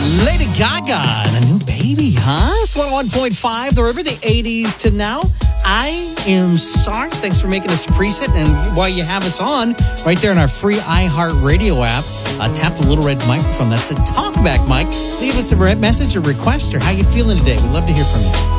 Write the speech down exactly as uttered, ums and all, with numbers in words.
Lady Gaga and a new baby, huh? It's one oh one point five, the river, the eighties to now. I am Sarge. Thanks for making us a preset. And while you have us on, right there in our free iHeartRadio app, uh, tap the little red microphone. That's the talkback mic. Leave us a message or request or how you feeling today. We'd love to hear from you.